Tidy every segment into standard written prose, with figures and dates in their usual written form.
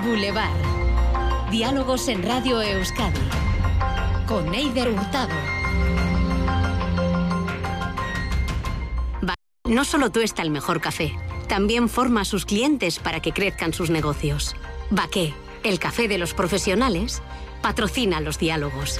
Boulevard. Diálogos en Radio Euskadi. Con Eider Hurtado. No solo tuesta el mejor café, también forma a sus clientes para que crezcan sus negocios. Baqué, el café de los profesionales, patrocina los diálogos.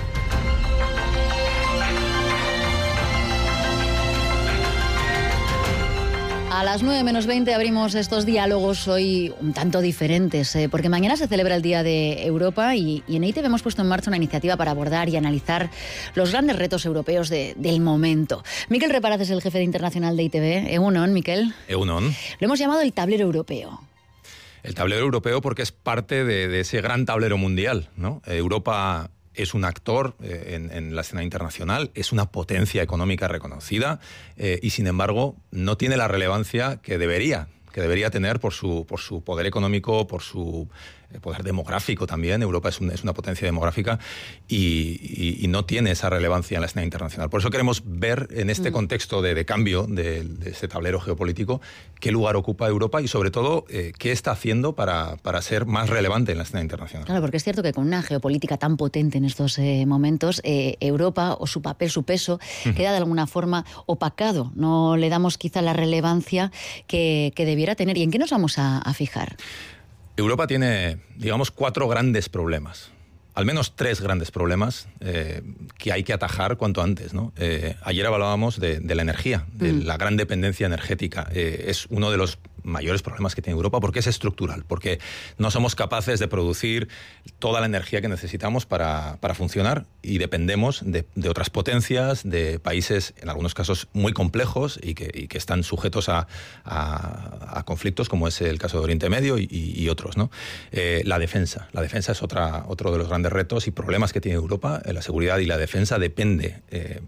A las 9:20 abrimos estos diálogos hoy un tanto diferentes, porque mañana se celebra el Día de Europa y en EITV hemos puesto en marcha una iniciativa para abordar y analizar los grandes retos europeos del momento. Miquel Reparaz es el jefe de internacional de EITV. Egunon, Miquel. Egunon. Lo hemos llamado el tablero europeo. El tablero europeo porque es parte de ese gran tablero mundial, ¿no? Europa es un actor en la escena internacional, es una potencia económica reconocida y, sin embargo, no tiene la relevancia que debería tener por su poder económico, por su poder demográfico también. Europa es una potencia demográfica y no tiene esa relevancia en la escena internacional. Por eso queremos ver en este contexto de cambio de este tablero geopolítico qué lugar ocupa Europa y, sobre todo, qué está haciendo para ser más relevante en la escena internacional. Claro, porque es cierto que con una geopolítica tan potente en estos momentos, Europa o su papel, su peso, queda de alguna forma opacado. No le damos quizá la relevancia que debiera tener. ¿Y en qué nos vamos a fijar? Europa tiene, digamos, 4 grandes problemas. Al menos 3 grandes problemas que hay que atajar cuanto antes, ¿no? Ayer hablábamos de la energía, de la gran dependencia energética. Es uno de los mayores problemas que tiene Europa porque es estructural, porque no somos capaces de producir toda la energía que necesitamos para funcionar y dependemos de otras potencias, de países, en algunos casos, muy complejos y que están sujetos a conflictos, como es el caso de Oriente Medio y otros, ¿no? La defensa es otro de los grandes retos y problemas que tiene Europa. La seguridad y la defensa depende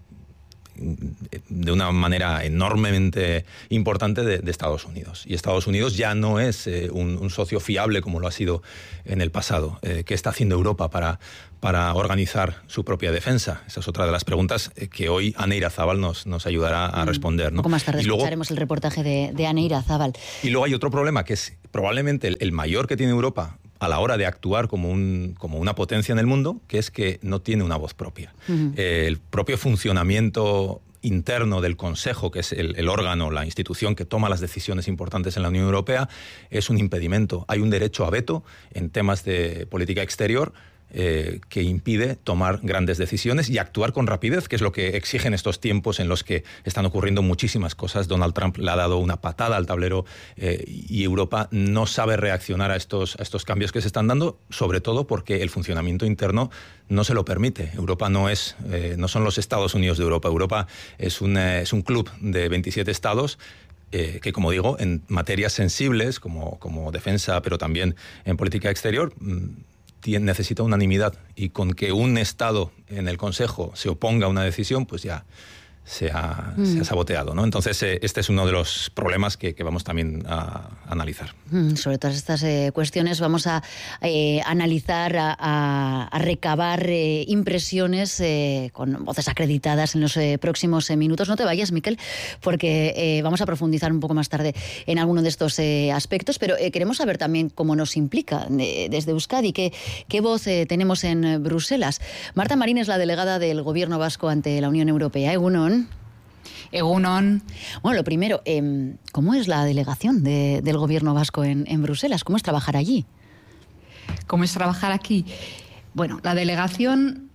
de una manera enormemente importante de Estados Unidos. Y Estados Unidos ya no es un socio fiable como lo ha sido en el pasado. ¿Qué está haciendo Europa para organizar su propia defensa? Esa es otra de las preguntas que hoy Ane Irazábal nos ayudará a responder, ¿no? Un poco más tarde escucharemos el reportaje de Ane Irazábal. Y luego hay otro problema que es probablemente el mayor que tiene Europa a la hora de actuar como una potencia en el mundo, que es que no tiene una voz propia. El propio funcionamiento interno del Consejo, que es el órgano, la institución que toma las decisiones importantes en la Unión Europea, es un impedimento. Hay un derecho a veto en temas de política exterior que impide tomar grandes decisiones y actuar con rapidez, que es lo que exigen estos tiempos en los que están ocurriendo muchísimas cosas. Donald Trump le ha dado una patada al tablero y Europa no sabe reaccionar a estos cambios que se están dando, sobre todo porque el funcionamiento interno no se lo permite. Europa no son los Estados Unidos de Europa. Europa es un club de 27 estados que, como digo, en materias sensibles como defensa, pero también en política exterior, necesita unanimidad, y con que un Estado en el Consejo se oponga a una decisión, pues ya se ha saboteado, ¿no? Entonces, este es uno de los problemas que vamos también a analizar. Sobre todas estas cuestiones vamos a analizar, a recabar impresiones con voces acreditadas en los próximos minutos. No te vayas, Miquel, porque vamos a profundizar un poco más tarde en alguno de estos aspectos, pero queremos saber también cómo nos implica desde Euskadi, qué voz tenemos en Bruselas. Marta Marín es la delegada del Gobierno vasco ante la Unión Europea. Egunon. Bueno, lo primero, ¿cómo es la delegación del Gobierno vasco en Bruselas? ¿Cómo es trabajar allí? ¿Cómo es trabajar aquí? Bueno, la delegación,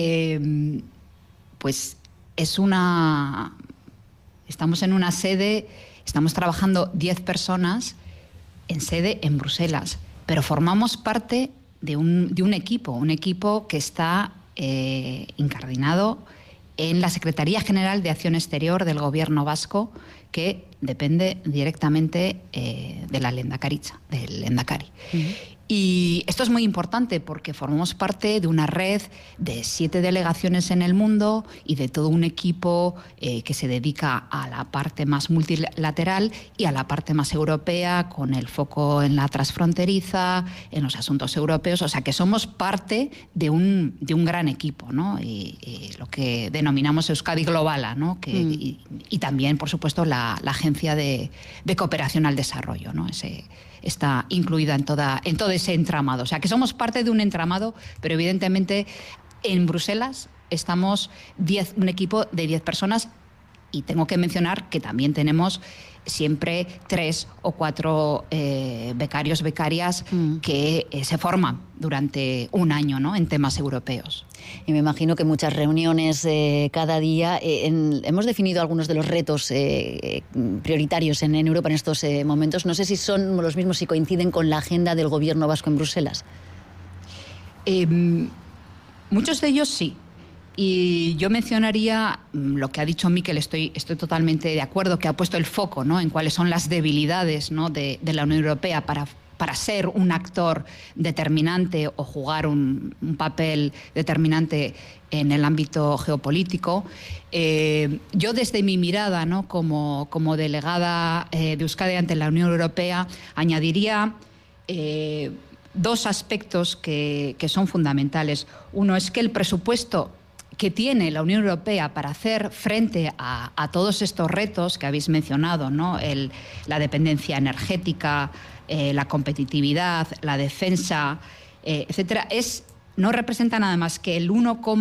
pues estamos en una sede, estamos trabajando 10 personas en sede en Bruselas, pero formamos parte de un equipo que está incardinado en la Secretaría General de Acción Exterior del Gobierno vasco, que depende directamente de la Lehendakaritza, del Lehendakari. Y esto es muy importante porque formamos parte de una red de 7 delegaciones en el mundo y de todo un equipo que se dedica a la parte más multilateral y a la parte más europea, con el foco en la transfronteriza, en los asuntos europeos. O sea, que somos parte de un gran equipo, ¿no? Y lo que denominamos Euskadi Globala, ¿no? Y también, por supuesto, la la Agencia de Cooperación al Desarrollo, ¿no? Está incluida en todo ese entramado. O sea, que somos parte de un entramado, pero evidentemente en Bruselas estamos un equipo de 10 personas, y tengo que mencionar que también tenemos siempre 3 o 4 becarios, becarias que se forman durante un año, ¿no?, en temas europeos. Y me imagino que muchas reuniones cada día. Hemos definido algunos de los retos prioritarios en Europa en estos momentos. No sé si son los mismos, si coinciden con la agenda del gobierno vasco en Bruselas. Muchos de ellos sí. Y yo mencionaría lo que ha dicho Miquel, estoy totalmente de acuerdo, que ha puesto el foco, ¿no?, en cuáles son las debilidades, ¿no?, de la Unión Europea para ser un actor determinante o jugar un papel determinante en el ámbito geopolítico. Yo, desde mi mirada, ¿no?, como delegada de Euskadi ante la Unión Europea, añadiría 2 aspectos que son fundamentales. Uno es que el presupuesto que tiene la Unión Europea para hacer frente a todos estos retos que habéis mencionado, ¿no?, la dependencia energética, la competitividad, la defensa, etcétera, no representa nada más que el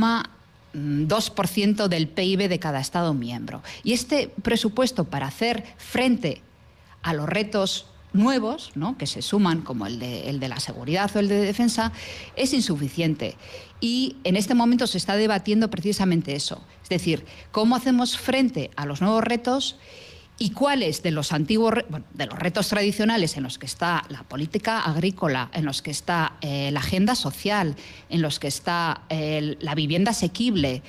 1,2% del PIB de cada Estado miembro. Y este presupuesto, para hacer frente a los retos nuevos, ¿no?, que se suman, como el de la seguridad o el de defensa, es insuficiente. Y en este momento se está debatiendo precisamente eso. Es decir, cómo hacemos frente a los nuevos retos y cuáles de los de los retos tradicionales, en los que está la política agrícola, en los que está la agenda social, en los que está la vivienda asequible,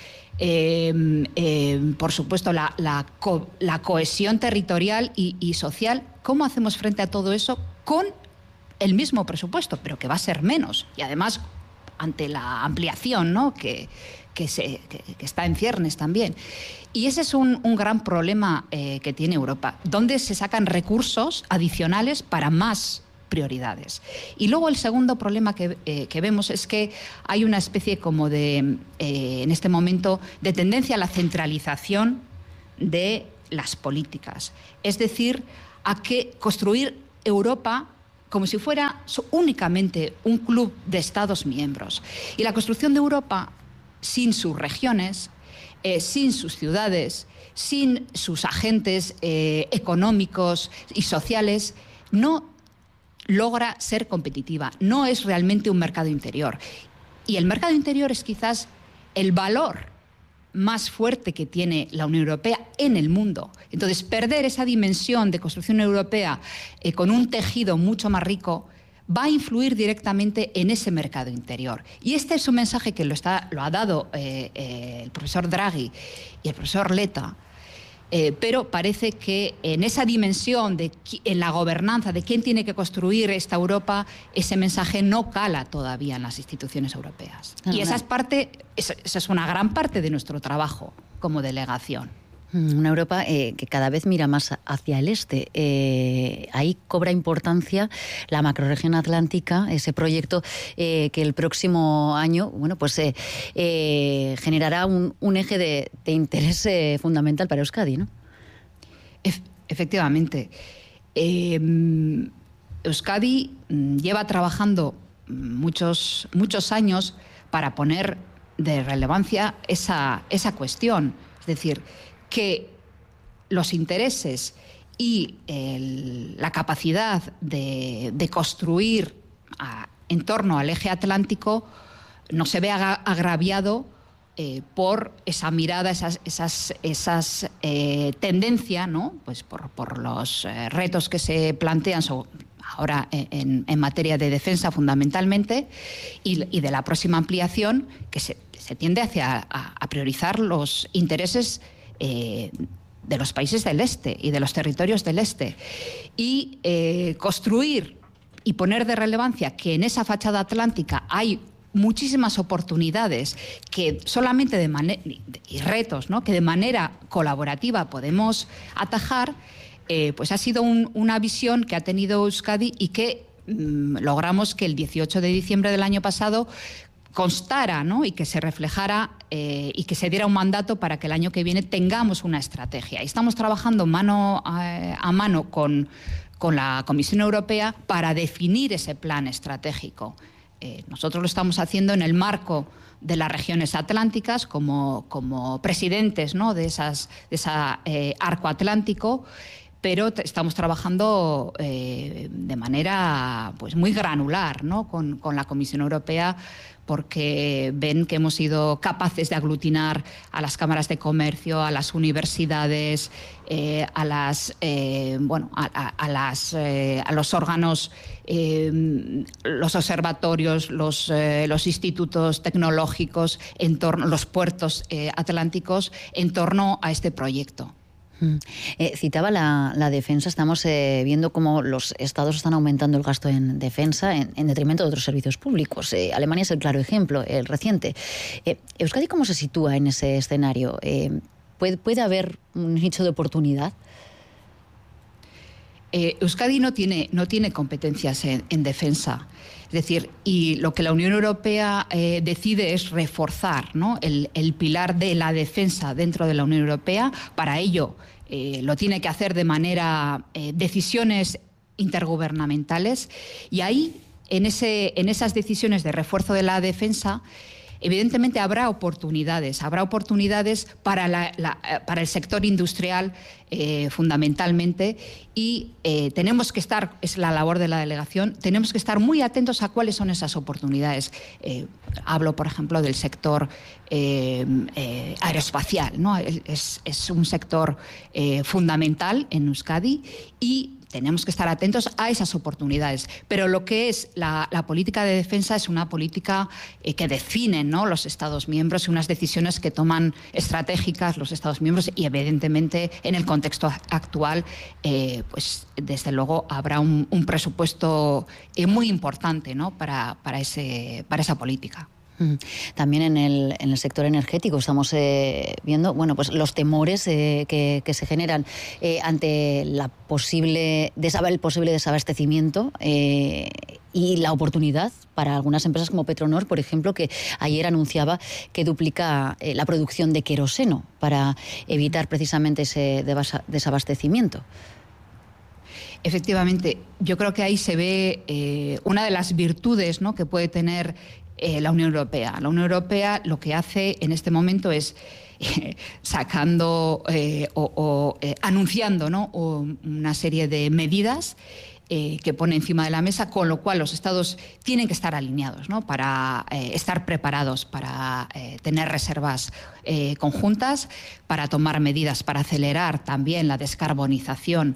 por supuesto la cohesión territorial y social, cómo hacemos frente a todo eso con el mismo presupuesto, pero que va a ser menos, y además ante la ampliación, ¿no?, que está en ciernes también. Y ese es un gran problema que tiene Europa, donde se sacan recursos adicionales para más prioridades. Y luego el segundo problema que vemos es que hay una especie como de, en este momento, de tendencia a la centralización de las políticas. Es decir, a que construir Europa como si fuera únicamente un club de Estados miembros. Y la construcción de Europa, sin sus regiones, sin sus ciudades, sin sus agentes económicos y sociales, no logra ser competitiva. No es realmente un mercado interior. Y el mercado interior es quizás el valor más fuerte que tiene la Unión Europea en el mundo. Entonces, perder esa dimensión de construcción europea con un tejido mucho más rico va a influir directamente en ese mercado interior. Y este es un mensaje que lo ha dado el profesor Draghi y el profesor Letta, pero parece que en esa dimensión, en la gobernanza de quién tiene que construir esta Europa, ese mensaje no cala todavía en las instituciones europeas. Y esa es una gran parte de nuestro trabajo como delegación. Una Europa que cada vez mira más hacia el este. Ahí cobra importancia la macrorregión atlántica, ese proyecto que el próximo año, bueno, pues generará un eje de interés fundamental para Euskadi, ¿no? Efectivamente. Euskadi lleva trabajando muchos años para poner de relevancia esa cuestión. Es decir, que los intereses y la capacidad de construir en torno al eje atlántico no se vea agraviado por esa mirada, esas tendencia, ¿no? Pues por los retos que se plantean ahora en materia de defensa fundamentalmente y de la próxima ampliación, que se tiende a priorizar los intereses de los países del este y de los territorios del este, y construir y poner de relevancia que en esa fachada atlántica hay muchísimas oportunidades que solamente y retos, ¿no?, que de manera colaborativa podemos atajar, pues ha sido una visión que ha tenido Euskadi y que logramos que el 18 de diciembre del año pasado constara, ¿no? Y que se reflejara y que se diera un mandato para que el año que viene tengamos una estrategia. Y estamos trabajando mano a mano con la Comisión Europea para definir ese plan estratégico. Nosotros lo estamos haciendo en el marco de las regiones atlánticas como presidentes, ¿no? de esa arco atlántico, pero estamos trabajando de manera pues muy granular, ¿no? con la Comisión Europea, porque ven que hemos sido capaces de aglutinar a las cámaras de comercio, a las universidades, a los órganos, los observatorios, los institutos tecnológicos, los puertos atlánticos en torno a este proyecto. Citaba la defensa. Estamos viendo cómo los estados están aumentando el gasto en defensa en detrimento de otros servicios públicos. Alemania es el claro ejemplo, el reciente. ¿Euskadi cómo se sitúa en ese escenario? ¿Puede haber un nicho de oportunidad? Euskadi no tiene competencias en defensa. Es decir, y lo que la Unión Europea decide es reforzar, ¿no? el pilar de la defensa dentro de la Unión Europea. Para ello lo tiene que hacer de manera decisiones intergubernamentales, y ahí en esas decisiones de refuerzo de la defensa evidentemente habrá oportunidades para el sector industrial fundamentalmente, y tenemos que estar, es la labor de la delegación, tenemos que estar muy atentos a cuáles son esas oportunidades. Hablo, por ejemplo, del sector aeroespacial, ¿no? Es un sector fundamental en Euskadi y tenemos que estar atentos a esas oportunidades. Pero lo que es la política de defensa es una política que definen, ¿no? los Estados miembros, y unas decisiones que toman estratégicas los Estados miembros, y evidentemente en el contexto actual pues desde luego habrá un presupuesto muy importante, ¿no? para esa política. También en el sector energético estamos viendo pues los temores que se generan ante el posible desabastecimiento y la oportunidad para algunas empresas como Petronor, por ejemplo, que ayer anunciaba que duplica la producción de queroseno para evitar precisamente ese desabastecimiento. Efectivamente, yo creo que ahí se ve una de las virtudes, ¿no? que puede tener la Unión Europea. La Unión Europea lo que hace en este momento es sacando anunciando, ¿no? una serie de medidas que pone encima de la mesa, con lo cual los Estados tienen que estar alineados, ¿no? para estar preparados para tener reservas conjuntas, para tomar medidas para acelerar también la descarbonización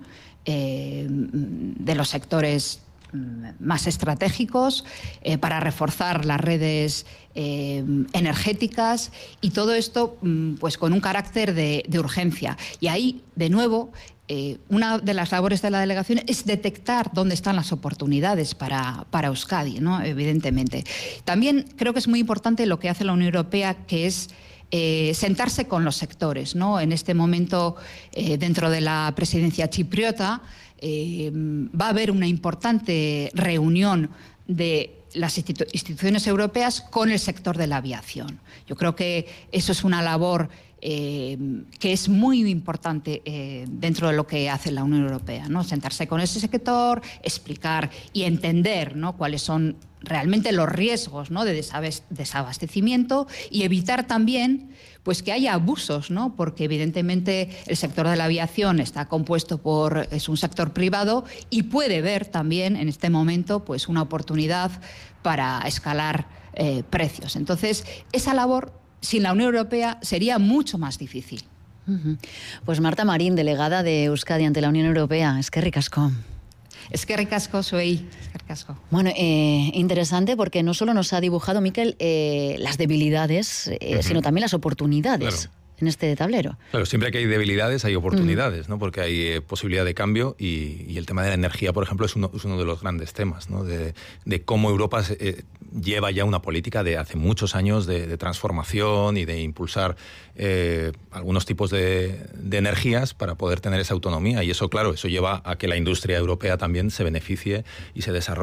de los sectores más estratégicos, para reforzar las redes energéticas, y todo esto pues con un carácter de urgencia. Y ahí, de nuevo, una de las labores de la delegación es detectar dónde están las oportunidades para Euskadi, ¿no? Evidentemente. También creo que es muy importante lo que hace la Unión Europea, que es sentarse con los sectores, ¿no? En este momento, dentro de la presidencia chipriota, va a haber una importante reunión de las instituciones europeas con el sector de la aviación. Yo creo que eso es una labor que es muy importante dentro de lo que hace la Unión Europea, ¿no? Sentarse con ese sector, explicar y entender, ¿no? cuáles son realmente los riesgos, ¿no? de desabastecimiento, y evitar también pues que haya abusos, ¿no? porque evidentemente el sector de la aviación está compuesto es un sector privado, y puede ver también en este momento pues una oportunidad para escalar precios. Entonces, esa labor sin la Unión Europea sería mucho más difícil. Pues Marta Marín, delegada de Euskadi ante la Unión Europea. Eskerrik asko. Eskerrik asko, zuei. Eskerrik asko. Bueno, interesante, porque no solo nos ha dibujado, Mikel, las debilidades, sino también las oportunidades. Claro. En este tablero. Claro, siempre que hay debilidades hay oportunidades, ¿no? Porque hay posibilidad de cambio, y el tema de la energía, por ejemplo, es uno de los grandes temas, ¿no? De cómo Europa lleva ya una política de hace muchos años de transformación y de impulsar algunos tipos de energías para poder tener esa autonomía, y eso, claro, eso lleva a que la industria europea también se beneficie y se desarrolle.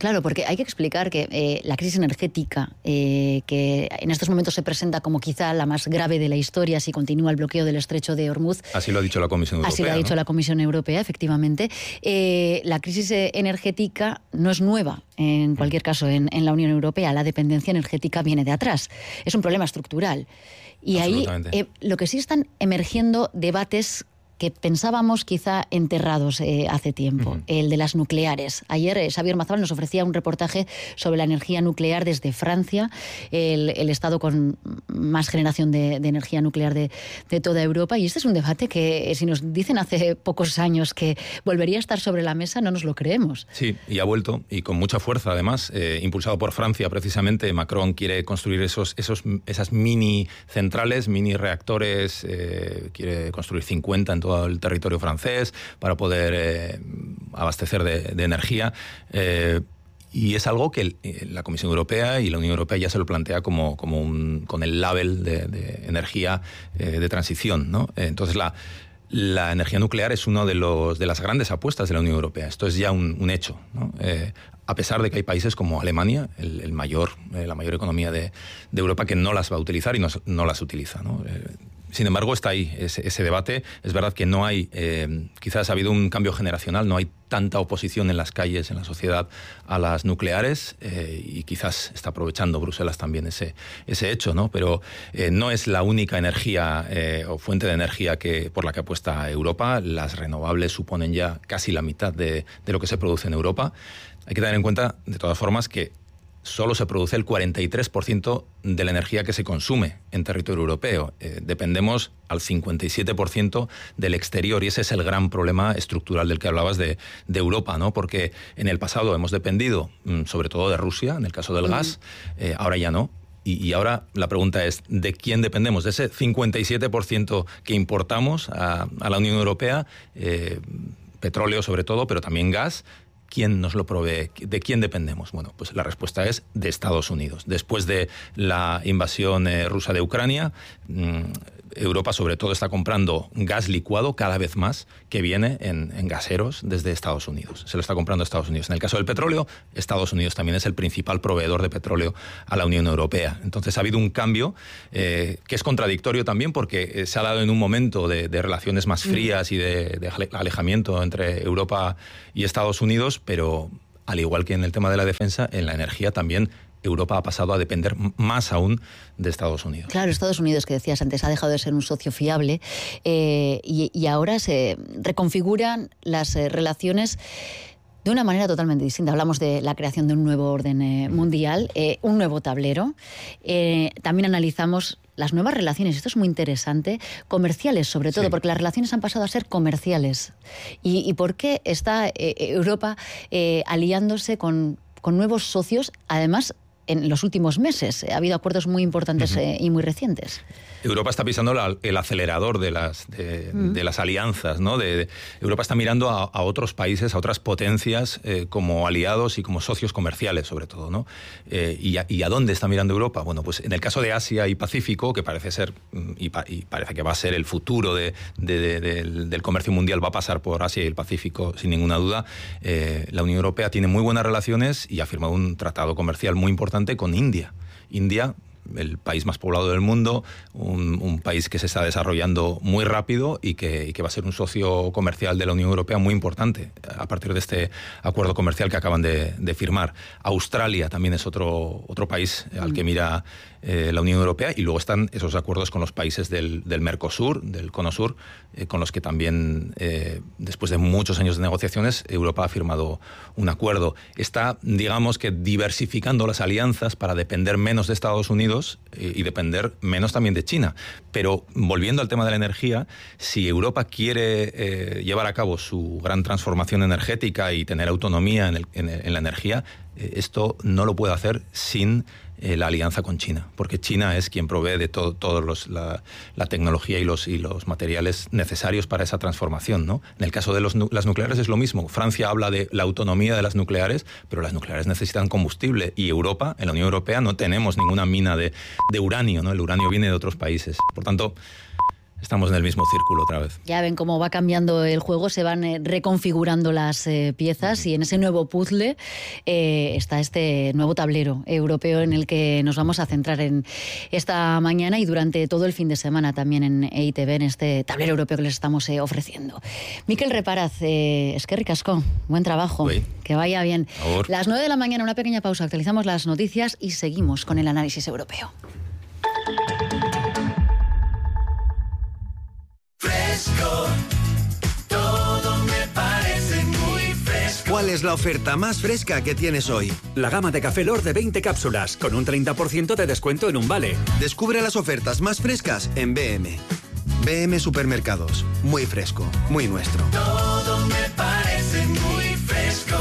Claro, porque hay que explicar que la crisis energética, que en estos momentos se presenta como quizá la más grave de la historia si continúa el bloqueo del estrecho de Hormuz. Así lo ha dicho la Comisión Europea. Así lo ha dicho la Comisión Europea, efectivamente. La crisis energética no es nueva, en cualquier caso, en la Unión Europea. La dependencia energética viene de atrás. Es un problema estructural. Y ahí lo que sí están emergiendo debates que pensábamos quizá enterrados hace tiempo, el de las nucleares. Ayer Xavier Mazabal nos ofrecía un reportaje sobre la energía nuclear desde Francia, el estado con más generación de energía nuclear de toda Europa, y este es un debate que si nos dicen hace pocos años que volvería a estar sobre la mesa, no nos lo creemos. Sí, y ha vuelto, y con mucha fuerza además, impulsado por Francia precisamente. Macron quiere construir esas mini centrales, mini reactores, quiere construir 50 en todo el territorio francés para poder abastecer de energía. Y es algo que la Comisión Europea y la Unión Europea ya se lo plantea con el label de energía de transición, ¿no? Entonces la energía nuclear es una de las grandes apuestas de la Unión Europea. Esto es ya un hecho, ¿no? A pesar de que hay países como Alemania, la mayor economía de Europa, que no las va a utilizar y no las utiliza, ¿no? Sin embargo, está ahí ese debate. Es verdad que no hay, quizás ha habido un cambio generacional, no hay tanta oposición en las calles, en la sociedad, a las nucleares, y quizás está aprovechando Bruselas también ese hecho, ¿no? Pero no es la única energía o fuente de energía por la que apuesta Europa. Las renovables suponen ya casi la mitad de lo que se produce en Europa. Hay que tener en cuenta, de todas formas, que solo se produce el 43% de la energía que se consume en territorio europeo. Dependemos al 57% del exterior, y ese es el gran problema estructural del que hablabas de Europa, ¿no? Porque en el pasado hemos dependido sobre todo de Rusia, en el caso del gas, ahora ya no. Y ahora la pregunta es, ¿de quién dependemos? De ese 57% que importamos a la Unión Europea, petróleo sobre todo, pero también gas. ¿Quién nos lo provee? ¿De quién dependemos? Bueno, pues la respuesta es de Estados Unidos. Después de la invasión rusa de Ucrania, Europa sobre todo está comprando gas licuado cada vez más, que viene en gaseros desde Estados Unidos. Se lo está comprando Estados Unidos. En el caso del petróleo, Estados Unidos también es el principal proveedor de petróleo a la Unión Europea. Entonces ha habido un cambio que es contradictorio también, porque se ha dado en un momento de relaciones más frías y de alejamiento entre Europa y Estados Unidos, pero al igual que en el tema de la defensa, en la energía también Europa ha pasado a depender más aún de Estados Unidos. Claro, Estados Unidos, que decías antes, ha dejado de ser un socio fiable, y ahora se reconfiguran las relaciones de una manera totalmente distinta. Hablamos de la creación de un nuevo orden mundial, un nuevo tablero. También analizamos las nuevas relaciones, esto es muy interesante, comerciales sobre todo, porque las relaciones han pasado a ser comerciales. ¿Y por qué está Europa aliándose con nuevos socios, además en los últimos meses? Ha habido acuerdos muy importantes y muy recientes. Europa está pisando el acelerador de las alianzas, ¿no? Europa está mirando a otros países, a otras potencias como aliados y como socios comerciales, sobre todo, ¿no? ¿Y a dónde está mirando Europa? Bueno, pues en el caso de Asia y Pacífico, que parece ser y parece que va a ser el futuro del comercio mundial, va a pasar por Asia y el Pacífico sin ninguna duda. La Unión Europea tiene muy buenas relaciones y ha firmado un tratado comercial muy importante con India. India, el país más poblado del mundo, un país que se está desarrollando muy rápido y que va a ser un socio comercial de la Unión Europea muy importante a partir de este acuerdo comercial que acaban de firmar. Australia también es otro país al que mira la Unión Europea, y luego están esos acuerdos con los países del Mercosur, del Cono Sur, con los que también, después de muchos años de negociaciones, Europa ha firmado un acuerdo. Está, digamos que, diversificando las alianzas para depender menos de Estados Unidos y depender menos también de China. Pero, volviendo al tema de la energía, si Europa quiere llevar a cabo su gran transformación energética y tener autonomía en la energía, esto no lo puede hacer sin la alianza con China, porque China es quien provee de la tecnología y los materiales necesarios para esa transformación, ¿no? En el caso de las nucleares es lo mismo. Francia habla de la autonomía de las nucleares, pero las nucleares necesitan combustible, y Europa, en la Unión Europea, no tenemos ninguna mina de uranio, ¿no? El uranio viene de otros países. Por tanto, estamos en el mismo círculo otra vez. Ya ven cómo va cambiando el juego, se van reconfigurando las piezas y en ese nuevo puzzle está este nuevo tablero europeo en el que nos vamos a centrar en esta mañana y durante todo el fin de semana también en EITV, en este tablero europeo que les estamos ofreciendo. Mikel Reparaz, eskerrik asko, buen trabajo, que vaya bien. Las 9 de la mañana, una pequeña pausa, actualizamos las noticias y seguimos con el análisis europeo. Fresco, todo me parece muy fresco. ¿Cuál es la oferta más fresca que tienes hoy? La gama de Café Lord de 20 cápsulas, con un 30% de descuento en un vale. Descubre las ofertas más frescas en BM. BM Supermercados, muy fresco, muy nuestro. Todo me parece muy fresco.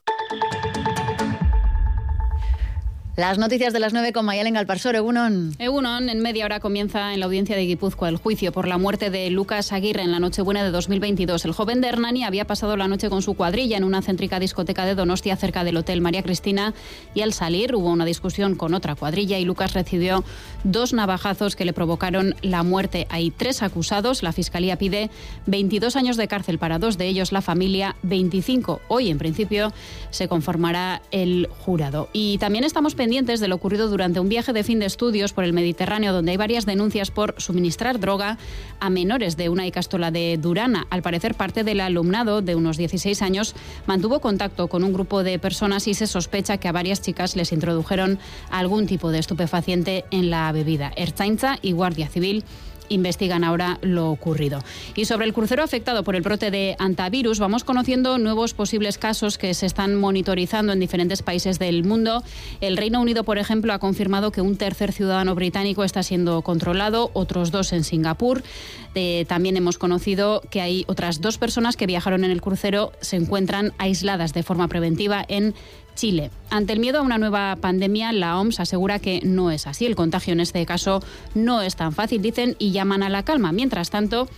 Las noticias de las 9 con Mayalen Galparsor. Egunon. Egunon, en media hora comienza en la audiencia de Guipúzcoa el juicio por la muerte de Lucas Aguirre en la Nochebuena de 2022. El joven de Hernani había pasado la noche con su cuadrilla en una céntrica discoteca de Donostia cerca del Hotel María Cristina y al salir hubo una discusión con otra cuadrilla y Lucas recibió 2 navajazos que le provocaron la muerte. Hay 3 acusados. La Fiscalía pide 22 años de cárcel para 2 de ellos, la familia 25. Hoy, en principio, se conformará el jurado. Y también estamos pendientes de lo ocurrido durante un viaje de fin de estudios por el Mediterráneo, donde hay varias denuncias por suministrar droga a menores de una ikastola de Durana. Al parecer, parte del alumnado de unos 16 años mantuvo contacto con un grupo de personas y se sospecha que a varias chicas les introdujeron algún tipo de estupefaciente en la bebida. Ertzaintza y Guardia Civil investigan ahora lo ocurrido. Y sobre el crucero afectado por el brote de hantavirus, vamos conociendo nuevos posibles casos que se están monitorizando en diferentes países del mundo. El Reino Unido, por ejemplo, ha confirmado que un tercer ciudadano británico está siendo controlado, otros 2 en Singapur. También hemos conocido que hay otras 2 personas que viajaron en el crucero, se encuentran aisladas de forma preventiva en Chile. Ante el miedo a una nueva pandemia, la OMS asegura que no es así. El contagio en este caso no es tan fácil, dicen, y llaman a la calma. Mientras tanto,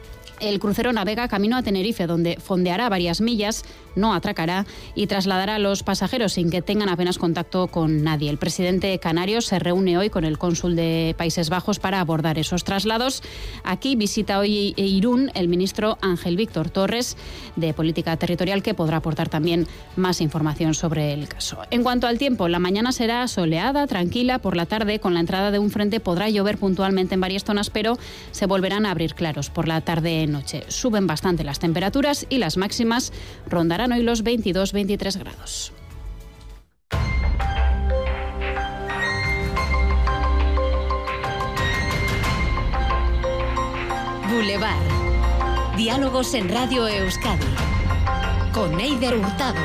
el crucero navega camino a Tenerife, donde fondeará varias millas, no atracará y trasladará a los pasajeros sin que tengan apenas contacto con nadie. El presidente canario se reúne hoy con el cónsul de Países Bajos para abordar esos traslados. Aquí visita hoy Irún el ministro Ángel Víctor Torres, de Política Territorial, que podrá aportar también más información sobre el caso. En cuanto al tiempo, la mañana será soleada, tranquila. Por la tarde, con la entrada de un frente, podrá llover puntualmente en varias zonas, pero se volverán a abrir claros por la tarde-noche. Suben bastante las temperaturas y las máximas rondarán hoy los 22-23 grados. Boulevard. Diálogos en Radio Euskadi. Con Eider Hurtado.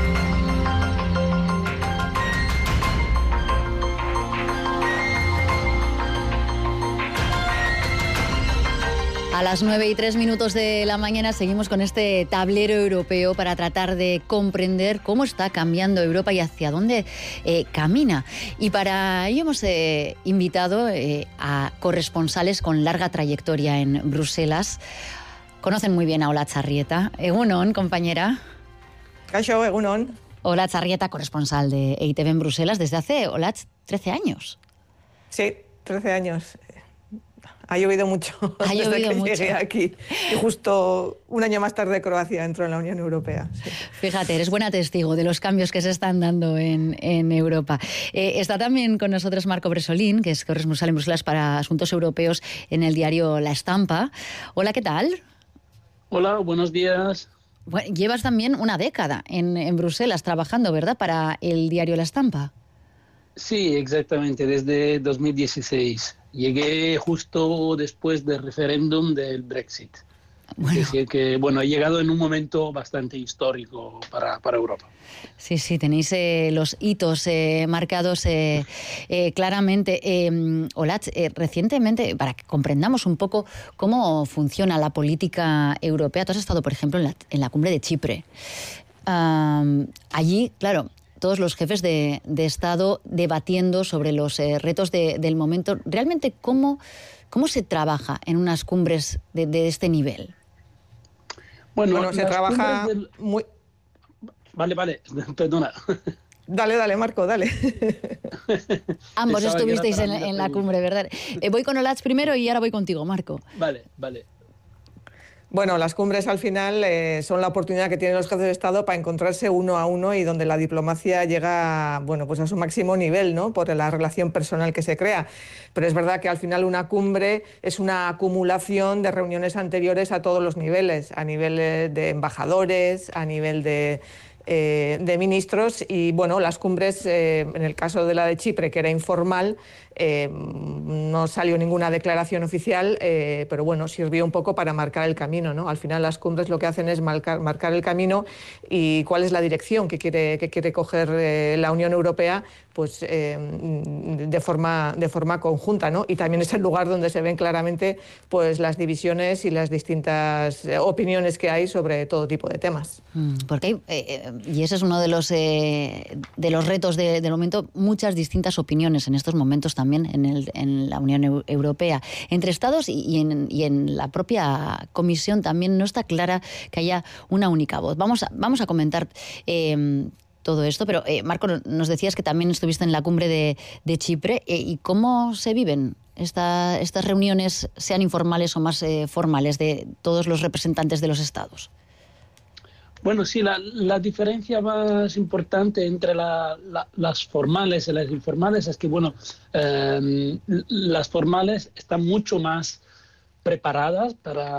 A las 9:03 de la mañana seguimos con este tablero europeo para tratar de comprender cómo está cambiando Europa y hacia dónde camina. Y para ello hemos invitado a corresponsales con larga trayectoria en Bruselas. Conocen muy bien a Olatz Arrieta. Egunon, compañera. Kaixo, egunon. Olatz Arrieta, corresponsal de EITV en Bruselas desde hace, Olatz, 13 años. Sí, 13 años. Ha llovido mucho desde que llegué aquí. Y justo un año más tarde Croacia entró en la Unión Europea. Sí. Fíjate, eres buena testigo de los cambios que se están dando en Europa. Está también con nosotros Marco Bresolín, que es corresponsal en Bruselas para Asuntos Europeos en el diario La Estampa. Hola, ¿qué tal? Hola, buenos días. Bueno, llevas también una década en Bruselas trabajando, ¿verdad?, para el diario La Estampa. Sí, exactamente, desde 2016. Llegué justo después del referéndum del Brexit. Bueno. Es decir, que he llegado en un momento bastante histórico para Europa. Sí, tenéis los hitos marcados claramente. Olatz, recientemente, para que comprendamos un poco cómo funciona la política europea, tú has estado, por ejemplo, en la cumbre de Chipre. Allí, claro, todos los jefes de Estado debatiendo sobre los retos del momento. Realmente, ¿cómo se trabaja en unas cumbres de este nivel? Bueno, se trabaja muy... Vale, perdona. Dale, Marco, dale. Ambos estuvisteis en la cumbre, ¿verdad? Voy con Olatz primero y ahora voy contigo, Marco. Vale. Bueno, las cumbres al final son la oportunidad que tienen los jefes de Estado para encontrarse uno a uno y donde la diplomacia llega, bueno, pues a su máximo nivel, ¿no? Por la relación personal que se crea. Pero es verdad que al final una cumbre es una acumulación de reuniones anteriores a todos los niveles, a nivel de embajadores, a nivel de ministros y, bueno, las cumbres, en el caso de la de Chipre, que era informal, no salió ninguna declaración oficial, pero bueno, sirvió un poco para marcar el camino, ¿no? Al final las cumbres lo que hacen es marcar el camino y cuál es la dirección que quiere coger la Unión Europea, pues de forma conjunta, ¿no? Y también es el lugar donde se ven claramente pues las divisiones y las distintas opiniones que hay sobre todo tipo de temas. Porque y ese es uno de los retos del momento, muchas distintas opiniones en estos momentos también en la Unión Europea. Entre Estados y en la propia Comisión también no está clara que haya una única voz. Vamos a comentar todo esto, pero Marco, nos decías que también estuviste en la cumbre de Chipre. ¿Y cómo se viven estas reuniones, sean informales o más formales, de todos los representantes de los Estados? Bueno, sí, la diferencia más importante entre las formales y las informales es que, bueno, las formales están mucho más preparadas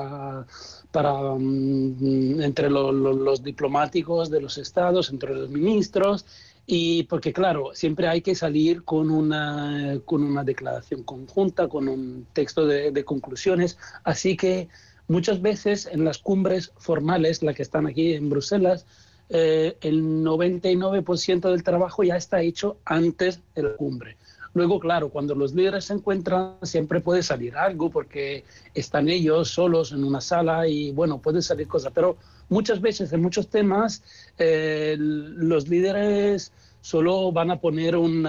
entre los diplomáticos de los estados, entre los ministros, y porque, claro, siempre hay que salir con una declaración conjunta, con un texto de conclusiones, así que muchas veces en las cumbres formales, las que están aquí en Bruselas, el 99% del trabajo ya está hecho antes de la cumbre. Luego, claro, cuando los líderes se encuentran, siempre puede salir algo porque están ellos solos en una sala y, bueno, puede salir cosas. Pero muchas veces, en muchos temas, los líderes solo van a poner un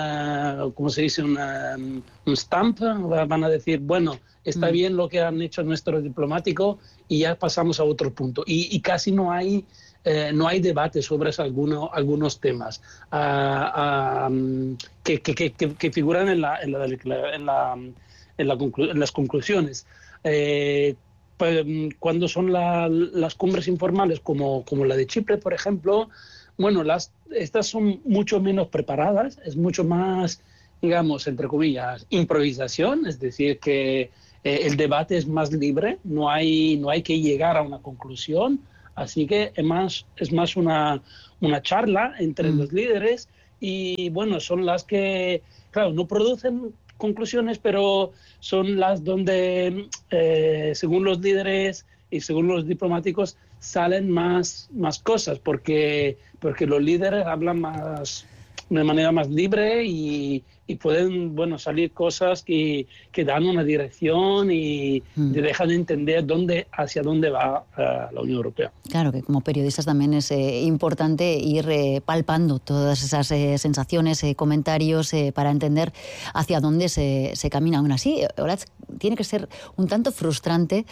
stamp, van a decir, bueno, está bien lo que han hecho nuestro diplomático y ya pasamos a otro punto. Y casi no hay debate sobre algunos temas que figuran en las conclusiones. Cuando son las cumbres informales, como la de Chipre, por ejemplo, bueno, estas son mucho menos preparadas, es mucho más, digamos, entre comillas, improvisación, es decir, que el debate es más libre, no hay que llegar a una conclusión, así que es más una charla entre los líderes y, bueno, son las que, claro, no producen conclusiones, pero son las donde, según los líderes y según los diplomáticos, salen más cosas, porque los líderes hablan de manera más libre y pueden, bueno, salir cosas que dan una dirección y te dejan entender hacia dónde va la Unión Europea. Claro, que como periodistas también es importante ir palpando todas esas sensaciones, comentarios, para entender hacia dónde se camina. Aún así, Olatz, tiene que ser un tanto frustrante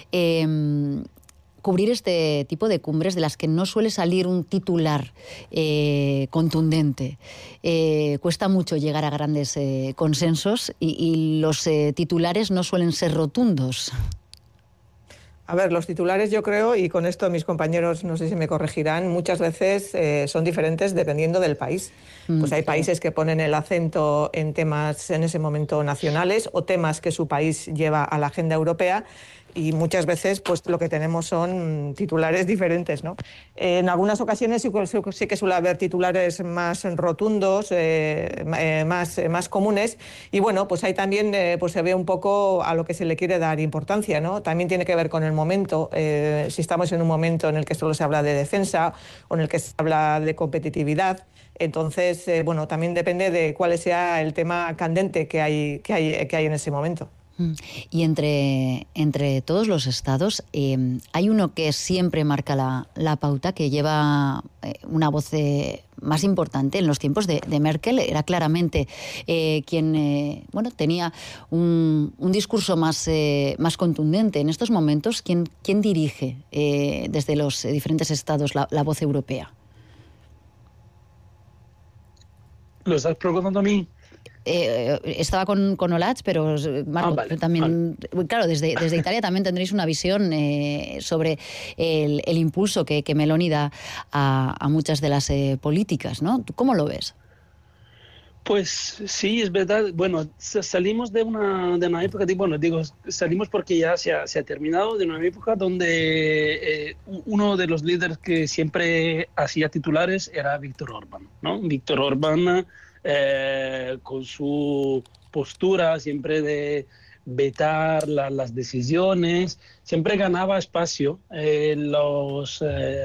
cubrir este tipo de cumbres de las que no suele salir un titular contundente. Cuesta mucho llegar a grandes consensos y los titulares no suelen ser rotundos. A ver, los titulares, yo creo, y con esto mis compañeros no sé si me corregirán, muchas veces son diferentes dependiendo del país. Pues hay países que ponen el acento en temas en ese momento nacionales o temas que su país lleva a la agenda europea, y muchas veces pues lo que tenemos son titulares diferentes, ¿no? En algunas ocasiones sí que suele haber titulares más rotundos, más comunes, y bueno, pues ahí también pues se ve un poco a lo que se le quiere dar importancia, ¿no? También tiene que ver con el momento, si estamos en un momento en el que solo se habla de defensa o en el que se habla de competitividad. Entonces, bueno, también depende de cuál sea el tema candente que hay en ese momento. Y entre todos los estados hay uno que siempre marca la pauta, que lleva una voz más importante. En los tiempos de Merkel era claramente quien tenía un discurso más contundente. En estos momentos, ¿quién dirige desde los diferentes estados la voz europea? ¿Lo estás preguntando a mí? Estaba con Olatz, pero Marco, vale, también, claro, desde Italia también tendréis una visión sobre el impulso que Meloni da a muchas de las políticas, ¿no? ¿Cómo lo ves? Pues sí, es verdad. Bueno, salimos de una época, salimos porque ya se ha terminado, de una época donde uno de los líderes que siempre hacía titulares era Víctor Orbán, ¿no? Víctor Orbán, con su postura siempre de vetar las decisiones, siempre ganaba espacio en los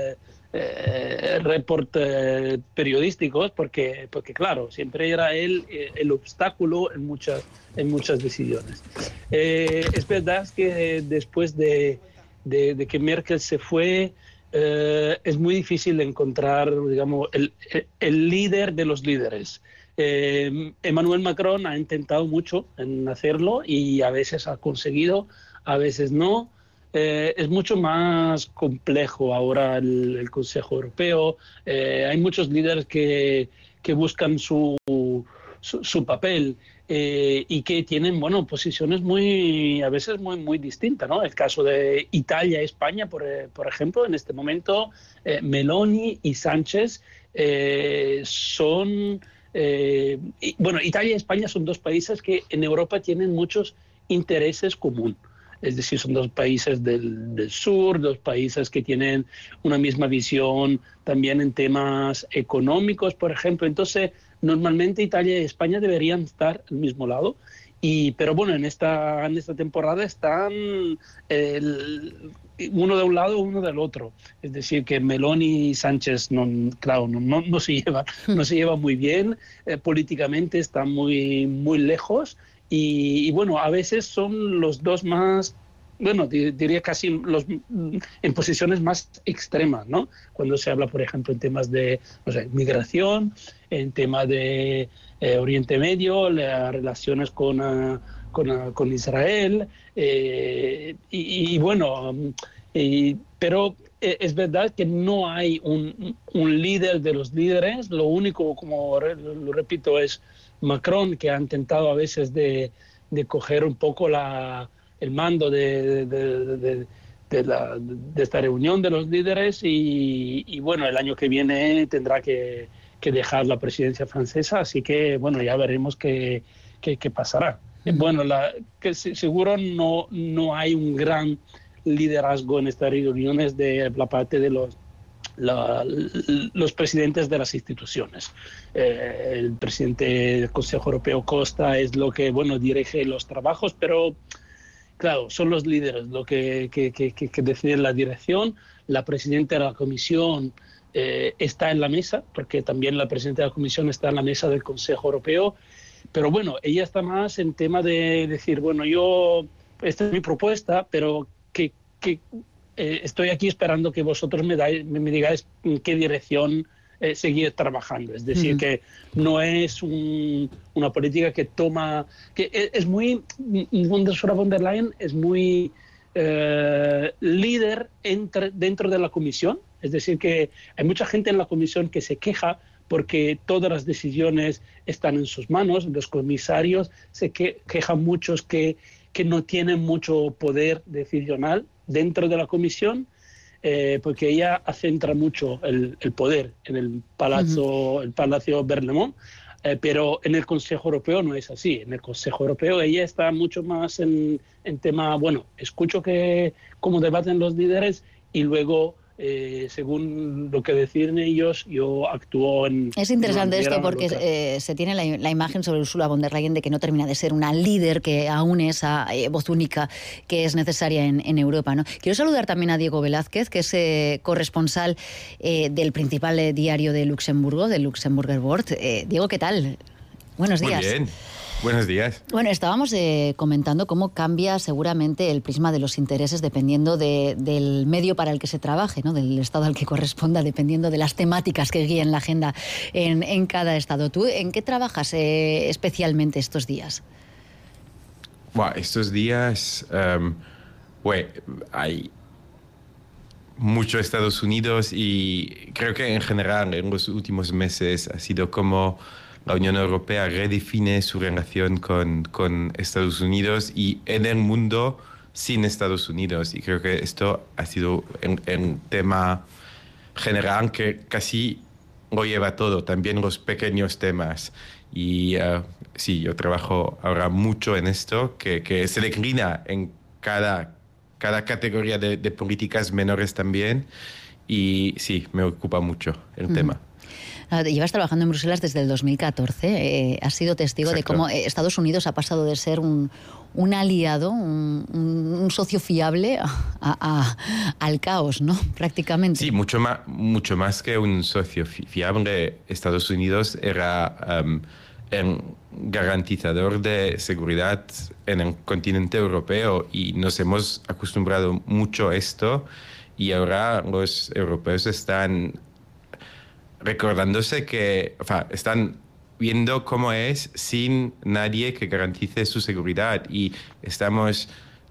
reportes periodísticos porque claro, siempre era él el obstáculo en muchas decisiones. Es verdad que después de que Merkel se fue, es muy difícil encontrar, digamos, el líder de los líderes. Emmanuel Macron ha intentado mucho en hacerlo y a veces ha conseguido, a veces no. Es mucho más complejo ahora el Consejo Europeo. Hay muchos líderes que buscan su papel y que tienen, bueno, posiciones a veces muy distintas, ¿no? El caso de Italia y España, por ejemplo, en este momento Meloni y Sánchez son... Italia y España son dos países que en Europa tienen muchos intereses comunes. Es decir, son dos países del sur, dos países que tienen una misma visión también en temas económicos, por ejemplo. Entonces, normalmente Italia y España deberían estar al mismo lado. Pero bueno, en esta temporada están uno de un lado, uno del otro. Es decir, que Meloni y Sánchez no se llevan muy bien. Políticamente están muy lejos. Y bueno, a veces son los dos más, bueno, diría casi en posiciones más extremas, ¿no? Cuando se habla, por ejemplo, en temas de migración, en temas de Oriente Medio, las relaciones con Israel, pero es verdad que no hay un líder de los líderes. Lo único, como lo repito, es Macron, que ha intentado a veces de coger un poco el mando de esta reunión de los líderes y bueno, el año que viene tendrá que dejar la presidencia francesa, así que bueno, ya veremos qué pasará. Bueno, que seguro no hay un gran liderazgo en estas reuniones de la parte de los presidentes de las instituciones. El presidente del Consejo Europeo, Costa, es lo que dirige los trabajos, pero claro, son los líderes lo que deciden la dirección. La presidenta de la Comisión está en la mesa, porque también la presidenta de la Comisión está en la mesa del Consejo Europeo, pero bueno, ella está más en tema de decir, bueno, esta es mi propuesta, pero que estoy aquí esperando que vosotros me digáis en qué dirección seguir trabajando. Es decir, que no es una política que toma... que es muy... Ursula von der Leyen es muy líder dentro de la Comisión. Es decir, que hay mucha gente en la Comisión que se queja porque todas las decisiones están en sus manos. Los comisarios se quejan muchos que no tienen mucho poder decisional dentro de la Comisión, porque ella centra mucho el poder en el Palacio Berlemont, pero en el Consejo Europeo no es así. En el Consejo Europeo ella está mucho más en tema, escucho cómo debaten los líderes y luego, según lo que deciden ellos, yo actúo en... Es interesante esto porque se tiene la imagen sobre Ursula von der Leyen de que no termina de ser una líder, que aún es esa voz única que es necesaria en Europa, ¿no? Quiero saludar también a Diego Velázquez, que es corresponsal del principal diario de Luxemburgo, del Luxemburger Wort. Diego, ¿qué tal? Buenos días. Muy bien. Buenos días. Bueno, estábamos comentando cómo cambia seguramente el prisma de los intereses dependiendo del medio para el que se trabaje, ¿no? Del estado al que corresponda, dependiendo de las temáticas que guíen la agenda en cada estado. ¿Tú en qué trabajas especialmente estos días? Bueno, estos días hay mucho Estados Unidos y creo que en general en los últimos meses ha sido como la Unión Europea redefine su relación con Estados Unidos y en el mundo sin Estados Unidos. Y creo que esto ha sido un tema general que casi lo lleva todo, también los pequeños temas. Y sí, yo trabajo ahora mucho en esto, que se declina en cada categoría de políticas menores también. Y sí, me ocupa mucho el tema. Llevas trabajando en Bruselas desde el 2014. Has sido testigo de cómo Estados Unidos ha pasado de ser un aliado, un socio fiable al caos, ¿no? Prácticamente. Sí, mucho más que un socio fiable. Estados Unidos era el garantizador de seguridad en el continente europeo y nos hemos acostumbrado mucho a esto. Y ahora los europeos están recordándose están viendo cómo es sin nadie que garantice su seguridad. Y estamos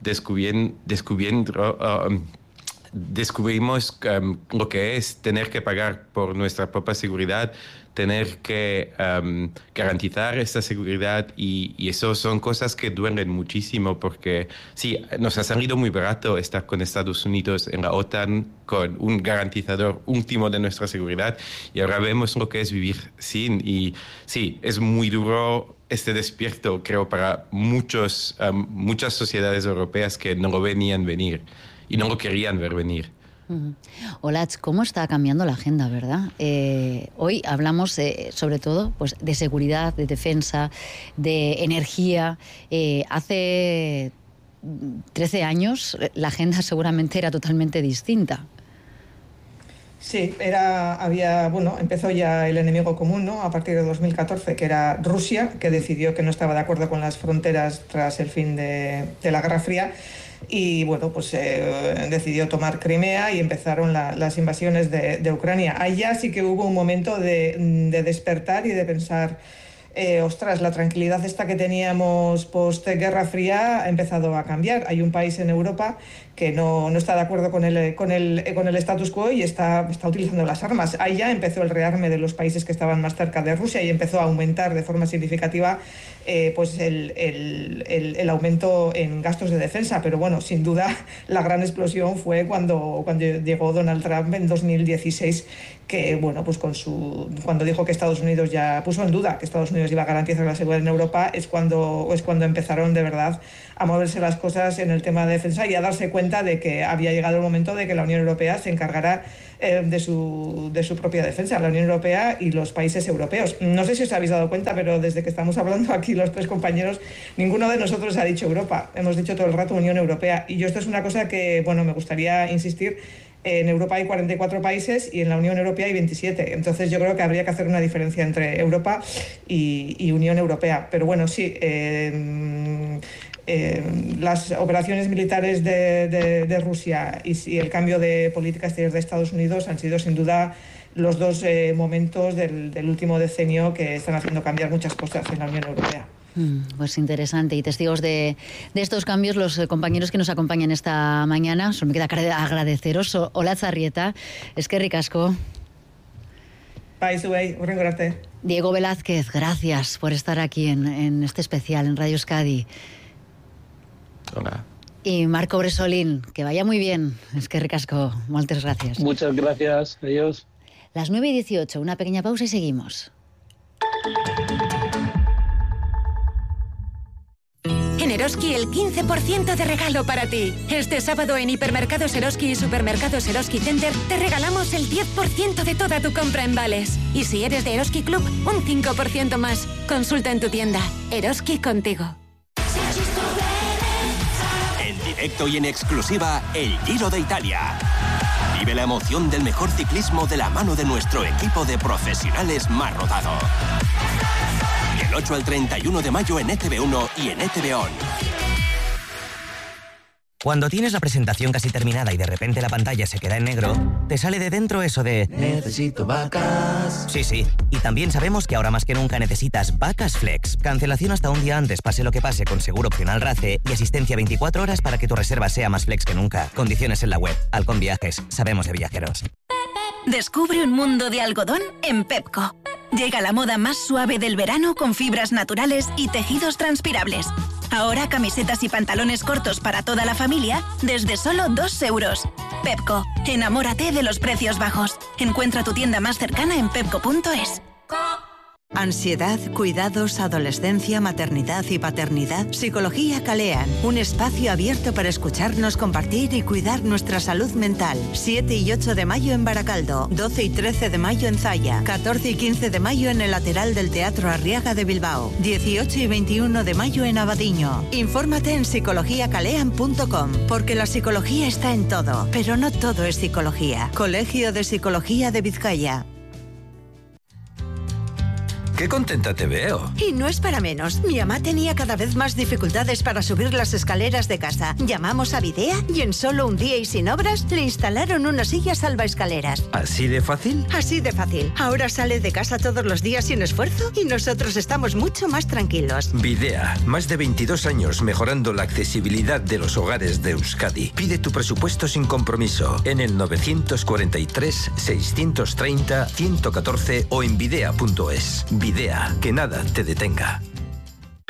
descubrimos lo que es tener que pagar por nuestra propia seguridad, tener que garantizar esta seguridad y eso son cosas que duelen muchísimo porque sí, nos ha salido muy barato estar con Estados Unidos en la OTAN con un garantizador último de nuestra seguridad y ahora vemos lo que es vivir sin y sí, es muy duro este despierto, creo, para muchas sociedades europeas que no lo venían venir y no lo querían ver venir. Olaz, ¿cómo está cambiando la agenda, verdad? Hoy hablamos sobre todo pues, de seguridad, de defensa, de energía. Hace 13 años la agenda seguramente era totalmente distinta. Sí, empezó ya el enemigo común, ¿no? A partir de 2014, que era Rusia, que decidió que no estaba de acuerdo con las fronteras tras el fin de la Guerra Fría. Y bueno, pues decidió tomar Crimea y empezaron las invasiones de Ucrania. Ahí ya sí que hubo un momento de despertar y de pensar, ostras, la tranquilidad esta que teníamos post-Guerra Fría ha empezado a cambiar. Hay un país en Europa que no está de acuerdo con el status quo y está utilizando las armas. Ahí ya empezó el rearme de los países que estaban más cerca de Rusia y empezó a aumentar de forma significativa pues el aumento en gastos de defensa. Pero bueno, sin duda la gran explosión fue cuando llegó Donald Trump en 2016, que bueno, pues cuando dijo que Estados Unidos ya puso en duda que Estados Unidos iba a garantizar la seguridad en Europa, es cuando empezaron de verdad a moverse las cosas en el tema de defensa y a darse cuenta de que había llegado el momento de que la Unión Europea se encargara de su propia defensa, la Unión Europea y los países europeos. No sé si os habéis dado cuenta, pero desde que estamos hablando aquí los tres compañeros, ninguno de nosotros ha dicho Europa. Hemos dicho todo el rato Unión Europea. Y yo esto es una cosa que, bueno, me gustaría insistir. En Europa hay 44 países y en la Unión Europea hay 27. Entonces yo creo que habría que hacer una diferencia entre Europa y Unión Europea. Pero bueno, sí, las operaciones militares de Rusia y el cambio de política exterior de Estados Unidos han sido sin duda los dos momentos del último decenio que están haciendo cambiar muchas cosas en la Unión Europea. Pues interesante. Y testigos de estos cambios, los compañeros que nos acompañan esta mañana. Solo me queda agradeceros. Olaz Arrieta, eskerrik asko. Bai, zuei, hurrengo arte. Diego Velázquez, gracias por estar aquí en este especial en Radio Euskadi. Hola. Y Marco Bresolín, que vaya muy bien. Eskerrik asko, muchas gracias. Muchas gracias, adiós. Las 9:18, una pequeña pausa y seguimos. En Eroski el 15% de regalo para ti. Este sábado en Hipermercados Eroski y Supermercados Eroski Center te regalamos el 10% de toda tu compra en vales. Y si eres de Eroski Club, un 5% más. Consulta en tu tienda. Eroski contigo. En directo y en exclusiva, el Giro de Italia. Vive la emoción del mejor ciclismo de la mano de nuestro equipo de profesionales más rodado. Del 8 al 31 de mayo en ETV1 y en ETV On. Cuando tienes la presentación casi terminada y de repente la pantalla se queda en negro, te sale de dentro eso de... Necesito vacas. Sí. Y también sabemos que ahora más que nunca necesitas Vacas Flex. Cancelación hasta un día antes, pase lo que pase, con seguro opcional RACE y asistencia 24 horas para que tu reserva sea más flex que nunca. Condiciones en la web. Alcon Viajes. Sabemos de viajeros. Descubre un mundo de algodón en Pepco. Llega la moda más suave del verano con fibras naturales y tejidos transpirables. Ahora camisetas y pantalones cortos para toda la familia desde solo 2 euros. Pepco, enamórate de los precios bajos. Encuentra tu tienda más cercana en pepco.es. Ansiedad, cuidados, adolescencia, maternidad y paternidad. Psicología Calean, un espacio abierto para escucharnos, compartir y cuidar nuestra salud mental. 7 y 8 de mayo en Baracaldo, 12 y 13 de mayo en Zaya, 14 y 15 de mayo en el lateral del Teatro Arriaga de Bilbao, 18 y 21 de mayo en Abadiño. Infórmate en psicologiacalean.com, porque la psicología está en todo, pero no todo es psicología. Colegio de Psicología de Vizcaya. ¡Qué contenta te veo! Y no es para menos. Mi mamá tenía cada vez más dificultades para subir las escaleras de casa. Llamamos a Videa y en solo un día y sin obras le instalaron una silla salvaescaleras. ¿Así de fácil? Así de fácil. Ahora sale de casa todos los días sin esfuerzo y nosotros estamos mucho más tranquilos. Videa, más de 22 años mejorando la accesibilidad de los hogares de Euskadi. Pide tu presupuesto sin compromiso en el 943 630 114 o en videa.es. Videa, que nada te detenga.